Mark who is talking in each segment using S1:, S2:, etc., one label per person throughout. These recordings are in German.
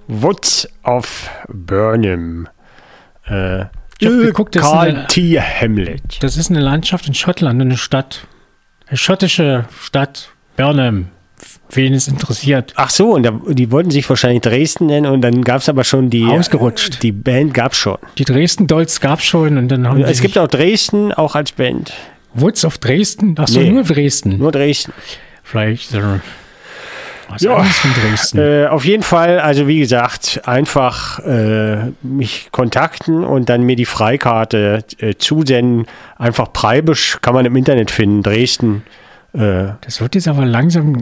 S1: Woods of Burnham.
S2: Ich habe geguckt,
S1: Carl T. Hamlet.
S2: Das ist eine Landschaft in Schottland, eine Stadt. Eine schottische Stadt, Burnham. Wen es interessiert.
S1: Ach so, und die wollten sich wahrscheinlich Dresden nennen und dann gab es aber schon
S2: ausgerutscht.
S1: Die Band gab es schon.
S2: Die Dresden Dolls gab es schon und dann haben
S1: es gibt auch Dresden, auch als Band.
S2: Woods of Dresden? Achso,
S1: Nee,
S2: nur Dresden.
S1: Nur Dresden.
S2: Vielleicht was anderes von Dresden.
S1: Auf jeden Fall, also wie gesagt, einfach mich kontakten und dann mir die Freikarte zusenden. Einfach Preibisch, kann man im Internet finden, Dresden.
S2: Das wird jetzt aber langsam.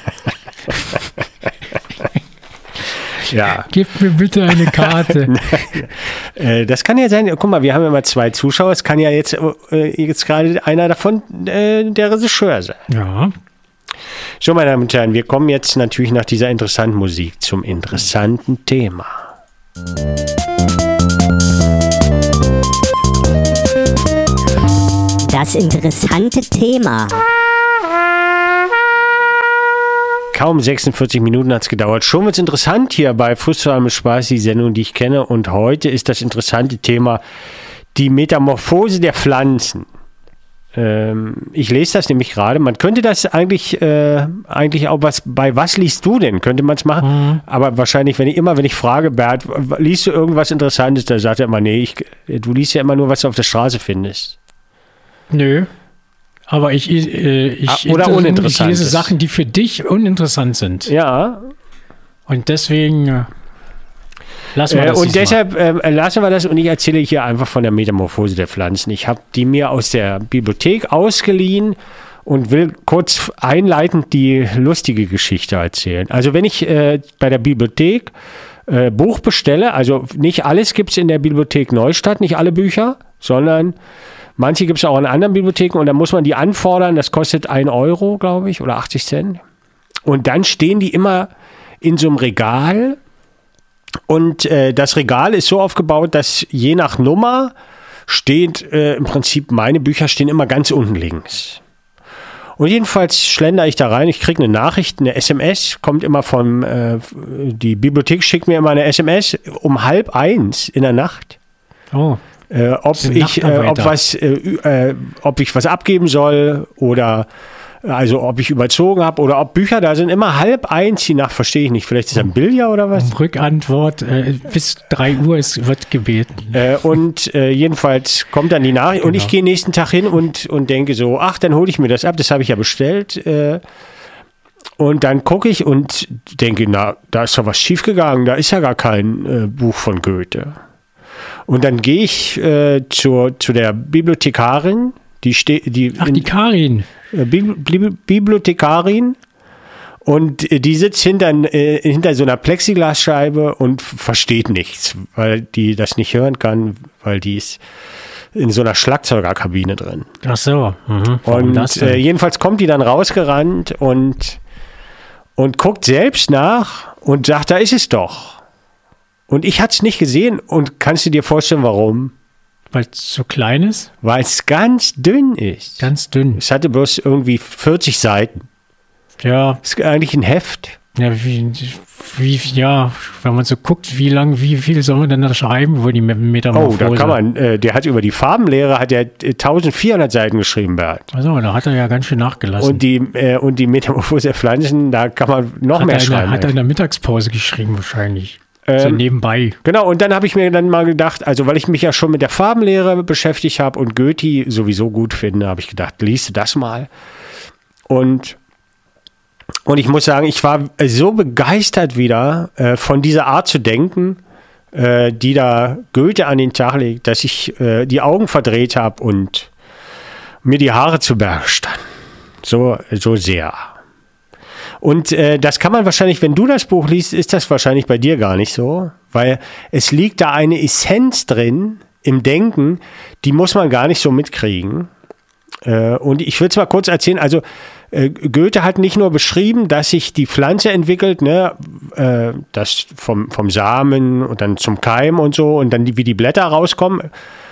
S1: Ja.
S2: Gib mir bitte eine Karte.
S1: Das kann ja sein, guck mal, wir haben ja mal 2 Zuschauer, es kann ja jetzt gerade einer davon der Regisseur sein.
S2: Ja.
S1: So, meine Damen und Herren, wir kommen jetzt natürlich nach dieser interessanten Musik zum interessanten Thema.
S3: Das interessante Thema.
S1: Kaum 46 Minuten hat es gedauert. Schon wird es interessant hier bei Fußball mit Spaß, die Sendung, die ich kenne. Und heute ist das interessante Thema die Metamorphose der Pflanzen. Ich lese das nämlich gerade. Man könnte das eigentlich auch bei was liest du denn? Könnte man es machen? Aber wahrscheinlich, wenn ich frage, Bert, liest du irgendwas Interessantes? Da sagt er immer, nee, du liest ja immer nur, was du auf der Straße findest.
S2: Nö. Aber ich lese Sachen, die für dich uninteressant sind.
S1: Ja.
S2: Und deswegen lassen wir das.
S1: Und deshalb lassen wir das und ich erzähle hier einfach von der Metamorphose der Pflanzen. Ich habe die mir aus der Bibliothek ausgeliehen und will kurz einleitend die lustige Geschichte erzählen. Also wenn ich bei der Bibliothek Buch bestelle, also nicht alles gibt es in der Bibliothek Neustadt, nicht alle Bücher, sondern manche gibt es auch in anderen Bibliotheken und dann muss man die anfordern. Das kostet 1 Euro, glaube ich, oder 80 Cent. Und dann stehen die immer in so einem Regal. Und das Regal ist so aufgebaut, dass je nach Nummer steht im Prinzip, meine Bücher stehen immer ganz unten links. Und jedenfalls schlendere ich da rein. Ich kriege eine Nachricht, eine SMS, kommt immer die Bibliothek schickt mir immer eine SMS um 12:30 in der Nacht.
S2: Oh.
S1: Ob ich was abgeben soll oder also ob ich überzogen habe oder ob Bücher da sind. Immer 12:30 die Nacht, verstehe ich nicht. Vielleicht ist das ein Billard oder was?
S2: Rückantwort, bis 3 Uhr wird gebeten.
S1: Jedenfalls kommt dann die Nachricht und ich gehe nächsten Tag hin und denke so, ach, dann hole ich mir das ab, das habe ich ja bestellt. Und dann gucke ich und denke, na, da ist doch was schiefgegangen, da ist ja gar kein Buch von Goethe. Und dann gehe ich zu der Bibliothekarin, die Karin. Bibliothekarin, und die sitzt hinter so einer Plexiglasscheibe und versteht nichts, weil die das nicht hören kann, weil die ist in so einer Schlagzeugerkabine drin.
S2: Ach so.
S1: Und jedenfalls kommt die dann rausgerannt und guckt selbst nach und sagt, da ist es doch. Und ich hatte es nicht gesehen und kannst du dir vorstellen, warum?
S2: Weil es so klein ist?
S1: Weil es ganz dünn ist.
S2: Ganz dünn.
S1: Es hatte bloß irgendwie 40 Seiten.
S2: Ja.
S1: Ist eigentlich ein Heft.
S2: Ja, wenn man so guckt, wie viel soll man denn da schreiben, wo die Metamorphose?
S1: Oh, da kann man, der hat über die Farbenlehre, 1400 Seiten geschrieben, Bert.
S2: Also, da hat er ja ganz schön nachgelassen.
S1: Und die Metamorphose der Pflanzen, da kann man noch mehr schreiben.
S2: Hat er in der Mittagspause geschrieben wahrscheinlich. So nebenbei.
S1: Genau, und dann habe ich mir dann mal gedacht, also weil ich mich ja schon mit der Farbenlehre beschäftigt habe und Goethe sowieso gut finde, habe ich gedacht, liest du das mal. Und ich muss sagen, ich war so begeistert wieder von dieser Art zu denken, die da Goethe an den Tag legt, dass ich die Augen verdreht habe und mir die Haare zu Berge standen. So sehr. Und das kann man wahrscheinlich, wenn du das Buch liest, ist das wahrscheinlich bei dir gar nicht so, weil es liegt da eine Essenz drin im Denken, die muss man gar nicht so mitkriegen. Und ich will es mal kurz erzählen, also Goethe hat nicht nur beschrieben, dass sich die Pflanze entwickelt, ne, das vom Samen und dann zum Keim und so und dann wie die Blätter rauskommen,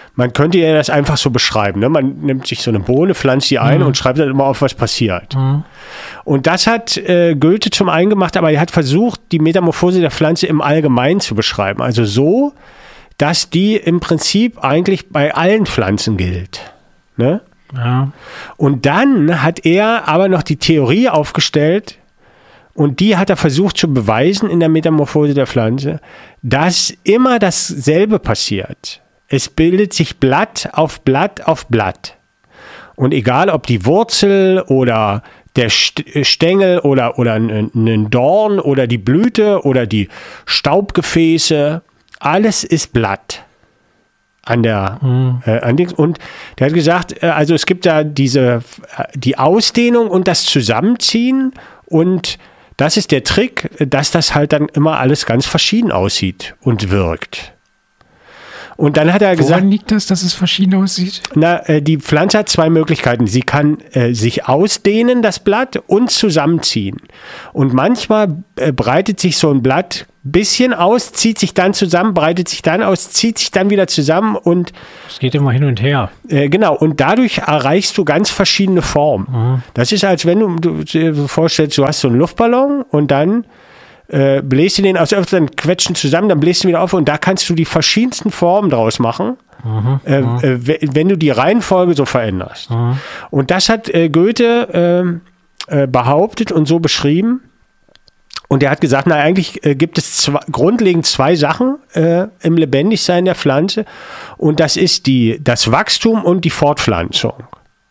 S1: man könnte ja das einfach so beschreiben. Ne? Man nimmt sich so eine Bohne, pflanzt die ein und schreibt dann immer auf, was passiert. Und das hat Goethe zum einen gemacht, aber er hat versucht, die Metamorphose der Pflanze im Allgemeinen zu beschreiben. Also so, dass die im Prinzip eigentlich bei allen Pflanzen gilt. Ne?
S2: Ja.
S1: Und dann hat er aber noch die Theorie aufgestellt, und die hat er versucht zu beweisen in der Metamorphose der Pflanze, dass immer dasselbe passiert. Es bildet sich Blatt auf Blatt auf Blatt. Und egal, ob die Wurzel oder der Stängel oder ein Dorn oder die Blüte oder die Staubgefäße, alles ist Blatt. Und der hat gesagt, also es gibt da die Ausdehnung und das Zusammenziehen, und das ist der Trick, dass das halt dann immer alles ganz verschieden aussieht und wirkt. Und dann hat er gesagt...
S2: Woran liegt das, dass es verschieden aussieht?
S1: Die Pflanze hat zwei Möglichkeiten. Sie kann sich ausdehnen, das Blatt, und zusammenziehen. Und manchmal breitet sich so ein Blatt ein bisschen aus, zieht sich dann zusammen, breitet sich dann aus, zieht sich dann wieder zusammen und...
S2: Es geht immer hin und her.
S1: Genau, und dadurch erreichst du ganz verschiedene Formen. Das ist, als wenn du dir vorstellst, du hast so einen Luftballon und dann... bläst du den aus, dann quetschen zusammen, dann bläst du wieder auf, und da kannst du die verschiedensten Formen draus machen, wenn du die Reihenfolge so veränderst. Und das hat Goethe behauptet und so beschrieben. Und er hat gesagt, eigentlich gibt es grundlegend zwei Sachen im Lebendigsein der Pflanze, und das ist das Wachstum und die Fortpflanzung.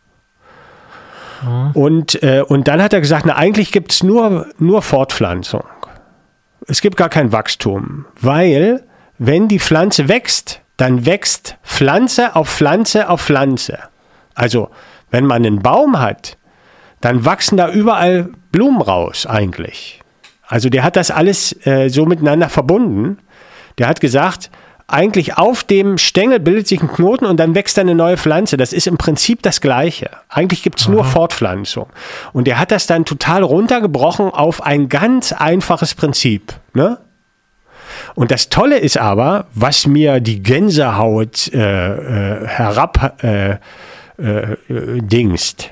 S1: Und dann hat er gesagt, eigentlich gibt es nur Fortpflanzung. Es gibt gar kein Wachstum, weil wenn die Pflanze wächst, dann wächst Pflanze auf Pflanze auf Pflanze. Also wenn man einen Baum hat, dann wachsen da überall Blumen raus eigentlich. Also der hat das alles so miteinander verbunden. Der hat gesagt, eigentlich auf dem Stängel bildet sich ein Knoten und dann wächst da eine neue Pflanze. Das ist im Prinzip das Gleiche. Eigentlich gibt es nur Fortpflanzung. Und er hat das dann total runtergebrochen auf ein ganz einfaches Prinzip. Ne? Und das Tolle ist aber, was mir die Gänsehaut dingst.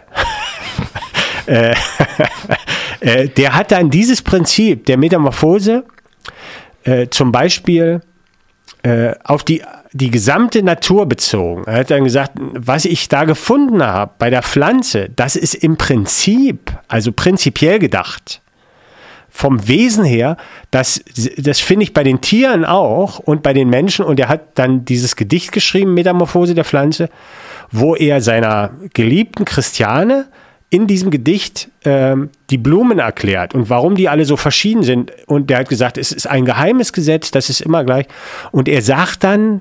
S1: Der hat dann dieses Prinzip der Metamorphose zum Beispiel auf die gesamte Natur bezogen. Er hat dann gesagt, was ich da gefunden habe bei der Pflanze, das ist im Prinzip, also prinzipiell gedacht, vom Wesen her, das finde ich bei den Tieren auch und bei den Menschen. Und er hat dann dieses Gedicht geschrieben, Metamorphose der Pflanze, wo er seiner geliebten Christiane in diesem Gedicht die Blumen erklärt und warum die alle so verschieden sind. Und der hat gesagt, es ist ein geheimes Gesetz, das ist immer gleich. Und er sagt dann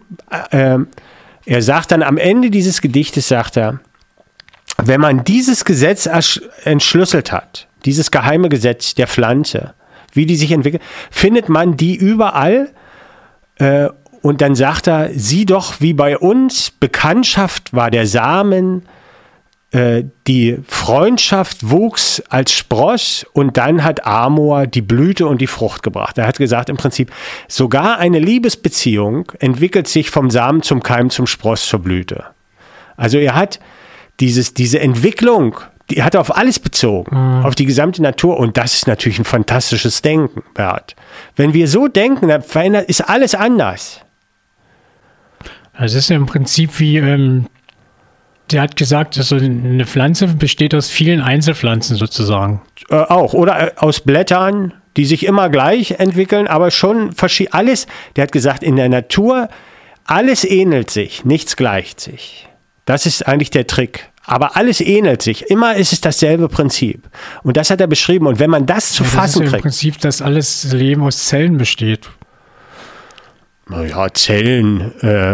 S1: am Ende dieses Gedichtes, sagt er, wenn man dieses Gesetz entschlüsselt hat, dieses geheime Gesetz der Pflanze, wie die sich entwickelt, findet man die überall. Und dann sagt er, sieh doch, wie bei uns, Bekanntschaft war der Samen, die Freundschaft wuchs als Spross und dann hat Amor die Blüte und die Frucht gebracht. Er hat gesagt, im Prinzip, sogar eine Liebesbeziehung entwickelt sich vom Samen zum Keim, zum Spross, zur Blüte. Also er hat diese Entwicklung, die hat er auf alles bezogen, auf die gesamte Natur, und das ist natürlich ein fantastisches Denken, Bert. Wenn wir so denken, dann ist alles anders.
S2: Also es ist ja im Prinzip wie... Der hat gesagt, also eine Pflanze besteht aus vielen Einzelpflanzen sozusagen.
S1: Auch. Oder aus Blättern, die sich immer gleich entwickeln, aber schon verschieden. Alles, der hat gesagt, in der Natur, alles ähnelt sich, nichts gleicht sich. Das ist eigentlich der Trick. Aber alles ähnelt sich. Immer ist es dasselbe Prinzip. Und das hat er beschrieben. Und wenn man das zu fassen kriegt.
S2: Das ist ja im Prinzip, dass alles Leben aus Zellen besteht.
S1: Naja, Zellen,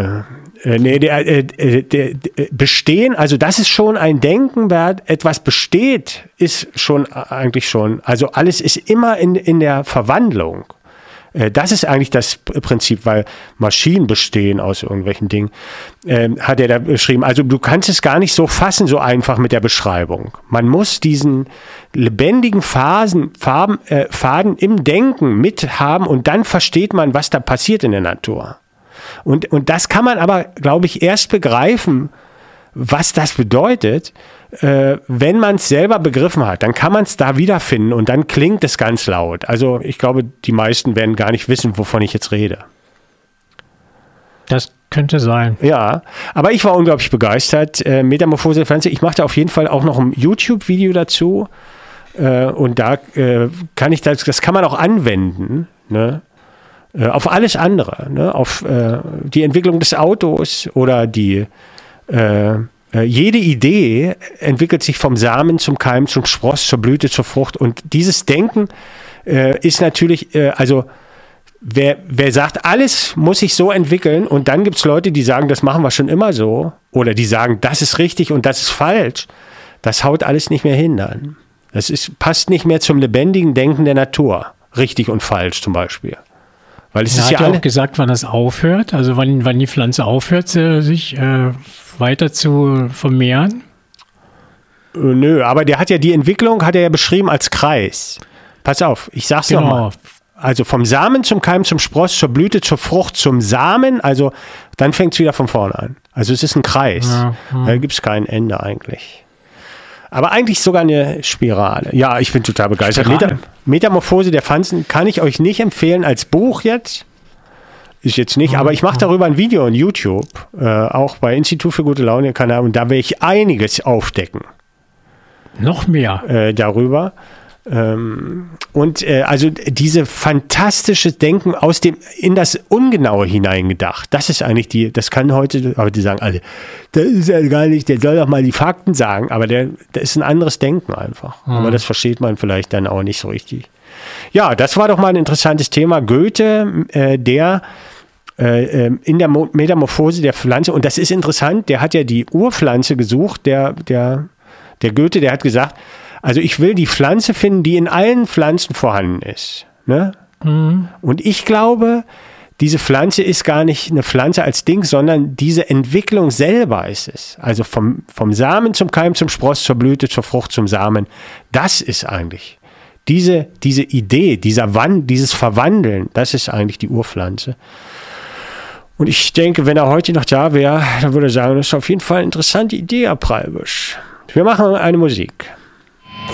S1: bestehen, also das ist schon ein Denken, etwas besteht, ist schon eigentlich schon, also alles ist immer in der Verwandlung. Das ist eigentlich das Prinzip, weil Maschinen bestehen aus irgendwelchen Dingen, hat er da beschrieben. Also du kannst es gar nicht so fassen, so einfach mit der Beschreibung. Man muss diesen lebendigen Faden im Denken mithaben und dann versteht man, was da passiert in der Natur. Und das kann man aber, glaube ich, erst begreifen, was das bedeutet, wenn man es selber begriffen hat. Dann kann man es da wiederfinden und dann klingt es ganz laut. Also ich glaube, die meisten werden gar nicht wissen, wovon ich jetzt rede.
S2: Das könnte sein.
S1: Ja, aber ich war unglaublich begeistert. Metamorphose der Pflanze. Ich machte auf jeden Fall auch noch ein YouTube-Video dazu. Und da kann ich das kann man auch anwenden, ne? Auf alles andere, ne? Auf die Entwicklung des Autos oder jede Idee entwickelt sich vom Samen zum Keim, zum Spross, zur Blüte, zur Frucht. Und dieses Denken ist natürlich, wer sagt, alles muss sich so entwickeln und dann gibt es Leute, die sagen, das machen wir schon immer so oder die sagen, das ist richtig und das ist falsch, das haut alles nicht mehr hin dann. Passt nicht mehr zum lebendigen Denken der Natur. Richtig und falsch zum Beispiel. Weil es ist ja
S2: auch gesagt, wann das aufhört, also wann die Pflanze aufhört, sich weiter zu vermehren?
S1: Nö, aber der hat ja die Entwicklung, hat er ja beschrieben als Kreis. Pass auf, ich sag's nochmal. Also vom Samen zum Keim, zum Spross, zur Blüte, zur Frucht, zum Samen, also dann fängt es wieder von vorne an. Also es ist ein Kreis. Ja. Da gibt es kein Ende eigentlich. Aber eigentlich sogar eine Spirale. Ja, ich bin total begeistert. Metamorphose der Pflanzen kann ich euch nicht empfehlen als Buch jetzt. Ist jetzt nicht, aber ich mache darüber ein Video on YouTube, auch bei Institut für gute Laune Kanal, und da werde ich einiges aufdecken.
S2: Noch mehr?
S1: Darüber. Also diese fantastische Denken in das Ungenaue hineingedacht, das ist eigentlich das kann heute, aber die sagen alle, das ist ja gar nicht, der soll doch mal die Fakten sagen, aber der ist ein anderes Denken einfach. Aber das versteht man vielleicht dann auch nicht so richtig. Ja, das war doch mal ein interessantes Thema. Goethe, der in der Metamorphose der Pflanze, und das ist interessant, der hat ja die Urpflanze gesucht, der Goethe, der hat gesagt, also ich will die Pflanze finden, die in allen Pflanzen vorhanden ist. Ne? Mhm. Und ich glaube, diese Pflanze ist gar nicht eine Pflanze als Ding, sondern diese Entwicklung selber ist es. Also vom Samen zum Keim, zum Spross, zur Blüte, zur Frucht, zum Samen. Das ist eigentlich diese Idee, dieses Verwandeln, das ist eigentlich die Urpflanze. Und ich denke, wenn er heute noch da wäre, dann würde er sagen, das ist auf jeden Fall eine interessante Idee, Herr Preibisch. Wir machen eine Musik.